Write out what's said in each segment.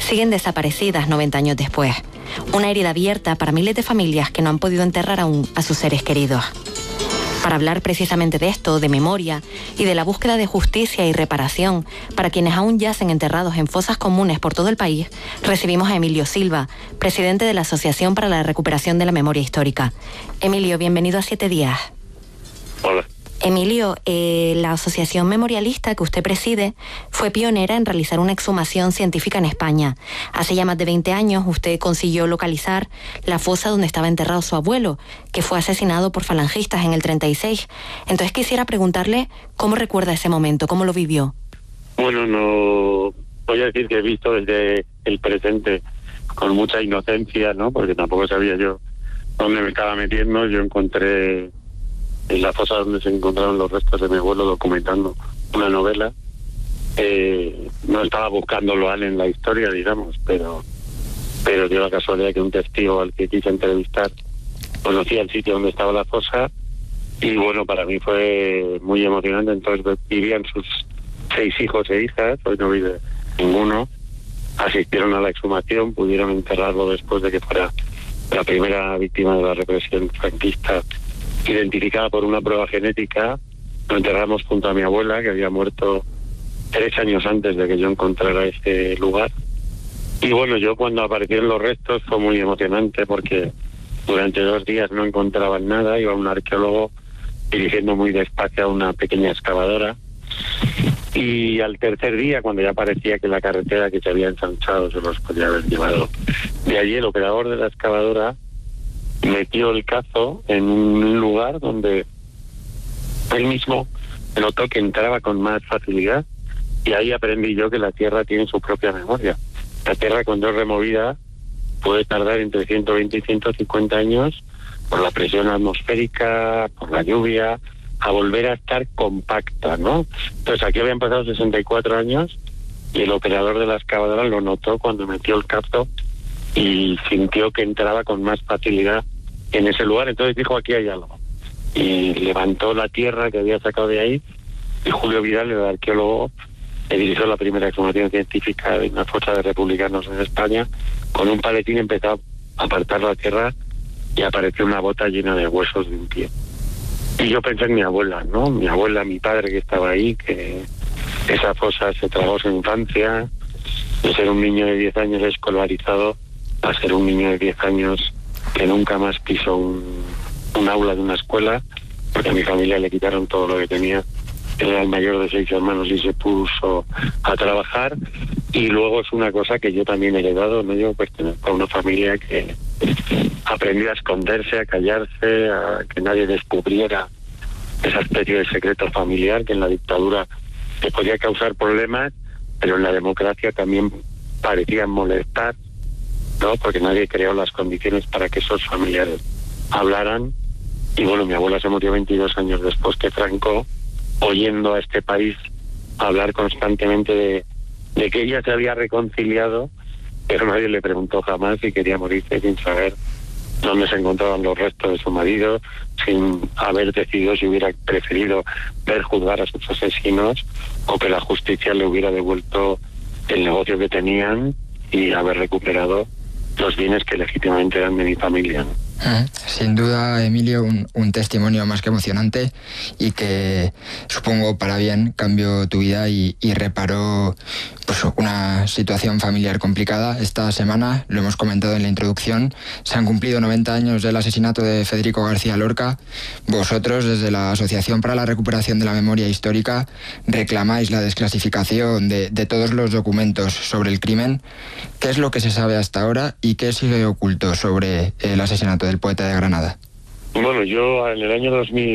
siguen desaparecidas 90 años después. Una herida abierta para miles de familias que no han podido enterrar aún a sus seres queridos. Para hablar precisamente de esto, de memoria y de la búsqueda de justicia y reparación para quienes aún yacen enterrados en fosas comunes por todo el país, recibimos a Emilio Silva, presidente de la Asociación para la Recuperación de la Memoria Histórica. Emilio, bienvenido a 7 días. Hola. Emilio, la asociación memorialista que usted preside fue pionera en realizar una exhumación científica en España. Hace ya más de 20 años usted consiguió localizar la fosa donde estaba enterrado su abuelo, que fue asesinado por falangistas en el 36. Entonces quisiera preguntarle cómo recuerda ese momento, cómo lo vivió. Bueno, no voy a decir que he visto desde el presente con mucha inocencia, ¿no? Porque tampoco sabía yo dónde me estaba metiendo. Yo encontré en la fosa donde se encontraron los restos de mi abuelo documentando una novela. No estaba buscándolo a él en la historia, digamos, pero dio la casualidad que un testigo al que quise entrevistar conocía el sitio donde estaba la fosa, y bueno, para mí fue muy emocionante. Entonces vivían sus 6 hijos e hijas, hoy no vive ninguno, asistieron a la exhumación, pudieron enterrarlo después de que fuera la primera víctima de la represión franquista identificada por una prueba genética. Lo enterramos junto a mi abuela, que había muerto 3 años antes de que yo encontrara este lugar. Y bueno, yo cuando aparecieron los restos fue muy emocionante, porque durante 2 días no encontraban nada. Iba un arqueólogo dirigiendo muy despacio a una pequeña excavadora, y al tercer día, cuando ya parecía que la carretera que se había ensanchado se los podía haber llevado de allí, el operador de la excavadora metió el cazo en un lugar donde él mismo notó que entraba con más facilidad, y ahí aprendí yo que la tierra tiene su propia memoria. La tierra, cuando es removida, puede tardar entre 120 y 150 años por la presión atmosférica, por la lluvia, a volver a estar compacta, ¿no? Entonces aquí habían pasado 64 años y el operador de la excavadora lo notó cuando metió el cazo y sintió que entraba con más facilidad en ese lugar. Entonces dijo, aquí hay algo, y levantó la tierra que había sacado de ahí, y Julio Vidal, el arqueólogo, que dirigió la primera exhumación científica de una fosa de republicanos en España, con un paletín empezó a apartar la tierra y apareció una bota llena de huesos de un pie. Y yo pensé en mi abuela, ¿no? Mi abuela, mi padre, que estaba ahí, que esa fosa se tragó su infancia, de ser un niño de 10 años escolarizado a ser un niño de 10 años que nunca más pisó un aula de una escuela, porque a mi familia le quitaron todo lo que tenía. Él era el mayor de 6 hermanos y se puso a trabajar. Y luego es una cosa que yo también he heredado, ¿no? Yo pertenezco a una familia que aprendió a esconderse, a callarse, a que nadie descubriera esa especie de secreto familiar que en la dictadura te podía causar problemas, pero en la democracia también parecían molestar, ¿no? Porque nadie creó las condiciones para que esos familiares hablaran. Y bueno, mi abuela se murió 22 años después que Franco, oyendo a este país hablar constantemente de que ella se había reconciliado, pero nadie le preguntó jamás si quería morirse sin saber dónde se encontraban los restos de su marido, sin haber decidido si hubiera preferido ver juzgar a sus asesinos o que la justicia le hubiera devuelto el negocio que tenían y haber recuperado los bienes que legítimamente eran de mi familia, ¿no? Sin duda, Emilio, un testimonio más que emocionante, y que supongo para bien cambió tu vida y reparó pues una situación familiar complicada. Esta semana, lo hemos comentado en la introducción, se han cumplido 90 años del asesinato de Federico García Lorca. Vosotros, desde la Asociación para la Recuperación de la Memoria Histórica, reclamáis la desclasificación de todos los documentos sobre el crimen. ¿Qué es lo que se sabe hasta ahora y qué sigue oculto sobre el asesinato del poeta de Granada? Bueno, yo en el año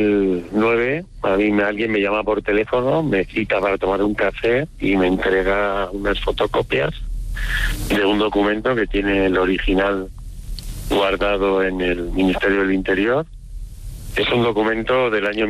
2009, a mí alguien me llama por teléfono, me cita para tomar un café y me entrega unas fotocopias de un documento que tiene el original guardado en el Ministerio del Interior. Es un documento del año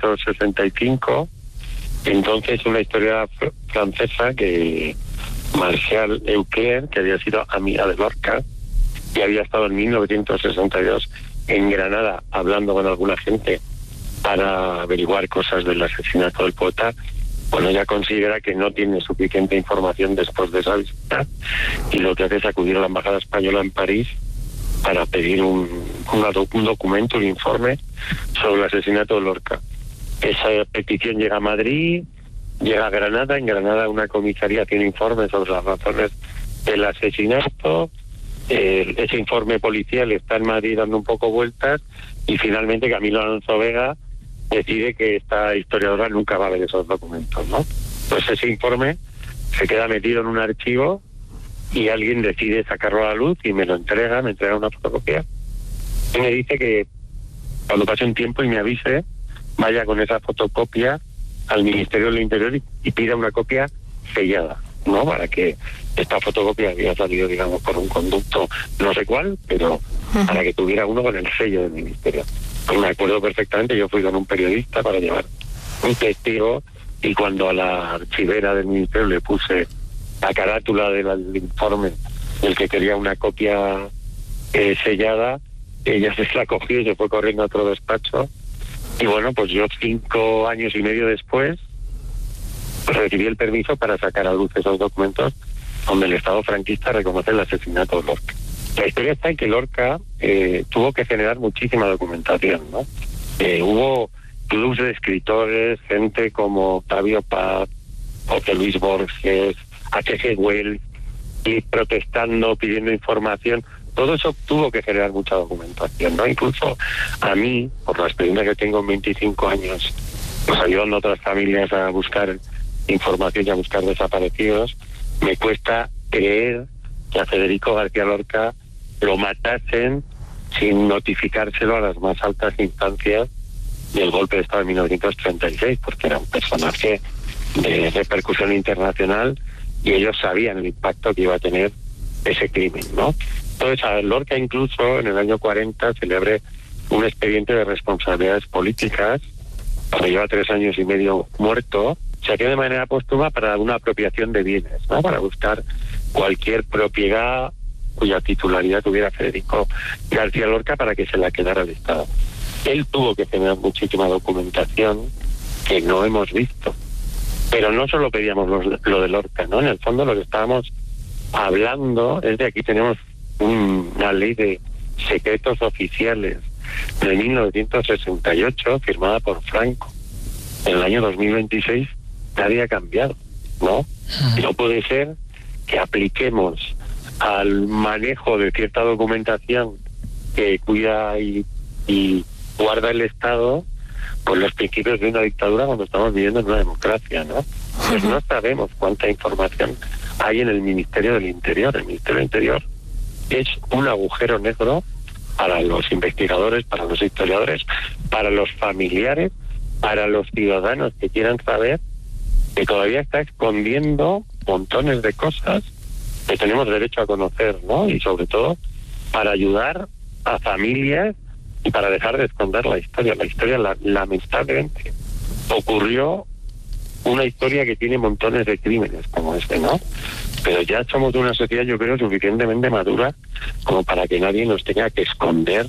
1965, entonces una historia francesa que Martial Eucler, que había sido amiga de Lorca y había estado en 1962 en Granada hablando con alguna gente para averiguar cosas del asesinato del poeta, bueno, ella considera que no tiene suficiente información después de esa visita y lo que hace es acudir a la Embajada Española en París para pedir un documento, un informe sobre el asesinato de Lorca. Esa petición llega a Madrid, llega a Granada. En Granada una comisaría tiene informe sobre las razones del asesinato. Ese informe policial está en Madrid dando un poco vueltas y finalmente Camilo Alonso Vega decide que esta historiadora nunca va a ver esos documentos, ¿no? Pues ese informe se queda metido en un archivo y alguien decide sacarlo a la luz y me entrega una fotocopia y me dice que cuando pase un tiempo y me avise, vaya con esa fotocopia al Ministerio del Interior y pida una copia sellada, ¿no? Para que esta fotocopia había salido, digamos, por un conducto no sé cuál, pero para que tuviera uno con el sello del Ministerio. Pues me acuerdo perfectamente, yo fui con un periodista para llevar un testigo y cuando a la archivera del Ministerio le puse la carátula del informe del que quería una copia sellada, ella se la cogió y se fue corriendo a otro despacho. Y bueno, pues yo 5 años y medio después recibí el permiso para sacar a luz esos documentos donde el Estado franquista reconoce el asesinato de Lorca. La historia está en que Lorca tuvo que generar muchísima documentación, ¿no? Hubo clubs de escritores, gente como Octavio Paz, José Luis Borges, H.G. Wells, y protestando, pidiendo información. Todo eso tuvo que generar mucha documentación, ¿no? Incluso a mí, por la experiencia que tengo en 25 años, pues ayudando a otras familias a buscar información y a buscar desaparecidos, me cuesta creer que a Federico García Lorca lo matasen sin notificárselo a las más altas instancias del golpe de Estado de 1936, porque era un personaje de repercusión internacional y ellos sabían el impacto que iba a tener ese crimen, ¿no? Entonces a Lorca incluso en el año 40 se le abre un expediente de responsabilidades políticas, cuando lleva 3 años y medio muerto, se hacía de manera póstuma para una apropiación de bienes, ¿no? Para buscar cualquier propiedad cuya titularidad tuviera Federico García Lorca para que se la quedara el Estado. Él tuvo que tener muchísima documentación que no hemos visto. Pero no solo pedíamos lo de Lorca, ¿no? En el fondo lo que estábamos hablando es de aquí tenemos una ley de secretos oficiales de 1968 firmada por Franco. En el año 2026 nadie ha cambiado, ¿no? No puede ser que apliquemos al manejo de cierta documentación que cuida y guarda el Estado pues los principios de una dictadura cuando estamos viviendo en una democracia, ¿no? Pues no sabemos cuánta información hay en el Ministerio del Interior. El Ministerio del Interior es un agujero negro para los investigadores, para los historiadores, para los familiares, para los ciudadanos que quieran saber, que todavía está escondiendo montones de cosas que tenemos derecho a conocer, ¿no? Y sobre todo para ayudar a familias y para dejar de esconder la historia. La historia, lamentablemente, ocurrió una historia que tiene montones de crímenes como este, ¿no? Pero ya somos de una sociedad, yo creo, suficientemente madura como para que nadie nos tenga que esconder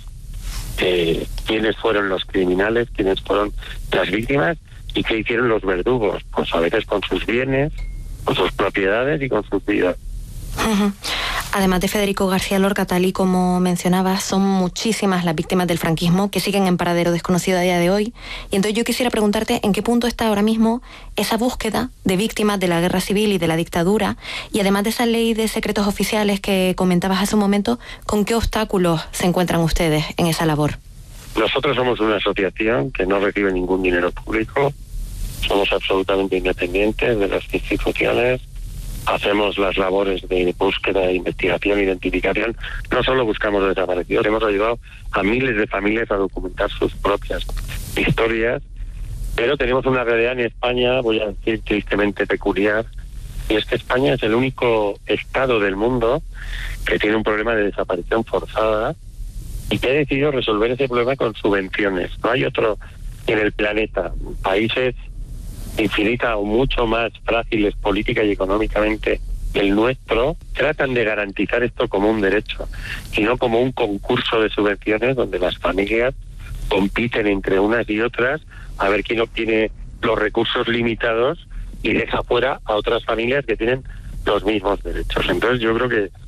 quiénes fueron los criminales, quiénes fueron las víctimas y qué hicieron los verdugos, pues a veces con sus bienes, con sus propiedades y con sus vidas. Además de Federico García Lorca, tal y como mencionabas, son muchísimas las víctimas del franquismo que siguen en paradero desconocido a día de hoy. Y entonces yo quisiera preguntarte en qué punto está ahora mismo esa búsqueda de víctimas de la guerra civil y de la dictadura, y además de esa ley de secretos oficiales que comentabas hace un momento, ¿con qué obstáculos se encuentran ustedes en esa labor? Nosotros somos una asociación que no recibe ningún dinero público, somos absolutamente independientes de las instituciones. Hacemos las labores de búsqueda, investigación, identificación. No solo buscamos desaparecidos, hemos ayudado a miles de familias a documentar sus propias historias, pero tenemos una realidad en España, voy a decir tristemente peculiar, y es que España es el único estado del mundo que tiene un problema de desaparición forzada y que ha decidido resolver ese problema con subvenciones. No hay otro en el planeta. Países infinita o mucho más frágiles política y económicamente que el nuestro, tratan de garantizar esto como un derecho y no como un concurso de subvenciones donde las familias compiten entre unas y otras a ver quién obtiene los recursos limitados y deja fuera a otras familias que tienen los mismos derechos. Entonces yo creo que